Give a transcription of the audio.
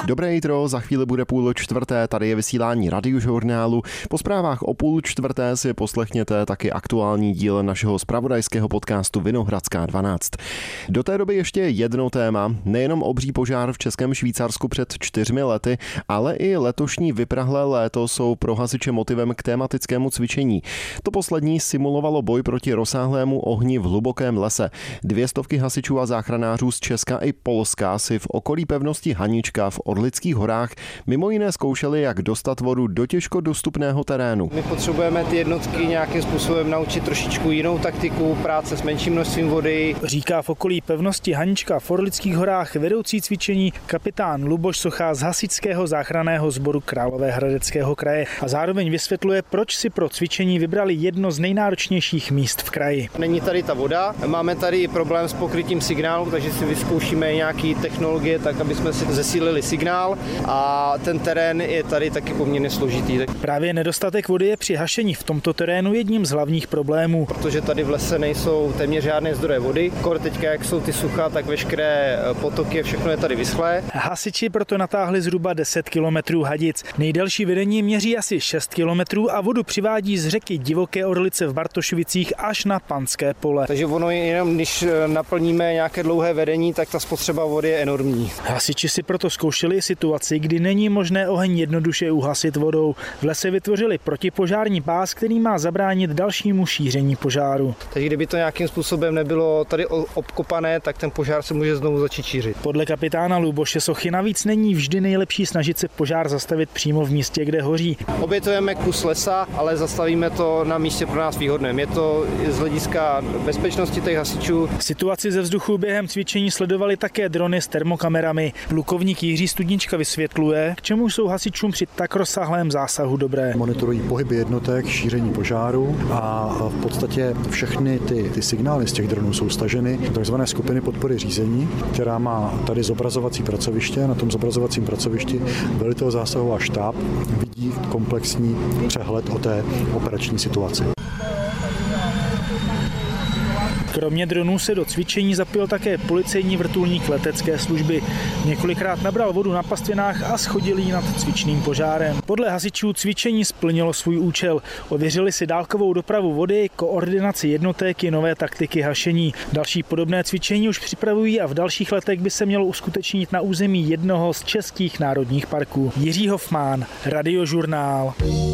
Dobré jitro, za chvíli bude 3:30, tady je vysílání Radiožurnálu. Po zprávách o 3:30 si poslechněte taky aktuální díl našeho zpravodajského podcastu Vinohradská 12. Do té doby ještě jedno téma, nejenom obří požár v Českém Švýcarsku před 4 lety, ale i letošní vyprahlé léto jsou pro hasiče motivem k tematickému cvičení. To poslední simulovalo boj proti rozsáhlému ohni v hlubokém lese. 200 hasičů a záchranářů z Česka i Polska si v okolí pevnosti Hanička v Orlických horách mimo jiné zkoušeli, jak dostat vodu do těžko dostupného terénu. My potřebujeme ty jednotky nějakým způsobem naučit trošičku jinou taktiku práce s menším množstvím vody. Říká v okolí pevnosti Hanička v Orlických horách vedoucí cvičení kapitán Luboš Socha z hasičského záchranného sboru Královéhradeckého kraje a zároveň vysvětluje, proč si pro cvičení vybrali jedno z nejnáročnějších míst v kraji. Není tady ta voda, máme tady problém s pokrytím signálu, takže si vyzkoušíme nějaké technologie, tak aby jsme si zesílili signál a ten terén je tady taky poměrně složitý. Právě nedostatek vody je při hašení v tomto terénu jedním z hlavních problémů. Protože tady v lese nejsou téměř žádné zdroje vody. Teďka, jak jsou ty sucha, tak veškeré potoky, všechno je tady vyschlé. Hasiči proto natáhli zhruba 10 kilometrů hadic. Nejdelší vedení měří asi 6 kilometrů a vodu přivádí z řeky Divoké Orlice v Bartošovicích až na Panské pole. Takže ono jenom, když naplníme nějaké dlouhé vedení, tak ta spotřeba vody je enormní. Hasiči si proto zkoušeli situaci, kdy není možné oheň jednoduše uhasit vodou. V lese vytvořili protipožární pás, který má zabránit dalšímu šíření požáru. Takže kdyby to nějakým způsobem nebylo tady obkopané, tak ten požár se může znovu začít šířit. Podle kapitána Luboše Sochy navíc není vždy nejlepší snažit se požár zastavit přímo v místě, kde hoří. Obětujeme kus lesa, ale zastavíme to na místě pro nás výhodném. Je to z hlediska bezpečnosti těch hasičů. Situaci ze vzduchu během cvičení sledovali také drony s termokamerami. Plukovník Jiří Studnička vysvětluje, k čemu jsou hasičům při tak rozsáhlém zásahu dobré. Monitorují pohyby jednotek, šíření požáru a v podstatě všechny ty signály z těch dronů jsou staženy do takzvané skupiny podpory řízení, která má tady zobrazovací pracoviště. Na tom zobrazovacím pracovišti velitel zásahová štáb vidí komplexní přehled o té operační situaci. Kromě dronů se do cvičení zapojil také policejní vrtulník letecké služby. Několikrát nabral vodu na pastvinách a schodil ji nad cvičným požárem. Podle hasičů cvičení splnilo svůj účel. Ověřili si dálkovou dopravu vody, koordinaci jednotek i nové taktiky hašení. Další podobné cvičení už připravují a v dalších letech by se mělo uskutečnit na území jednoho z českých národních parků. Jiří Hofmann, Radiožurnál.